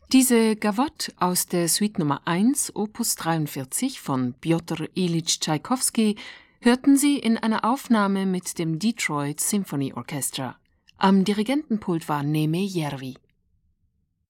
Diese Gavotte aus der Suite Nummer 1, Opus 43 von Pjotr Ilyitsch Tschaikowski hörten Sie in einer Aufnahme mit dem Detroit Symphony Orchestra. Am Dirigentenpult war Neme Järvi.